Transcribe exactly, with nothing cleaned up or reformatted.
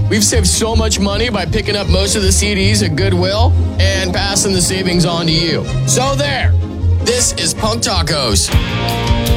We've saved so much money by picking up most of the C Ds at Goodwill and passing the savings on to you. So there. This is Punk Tacos.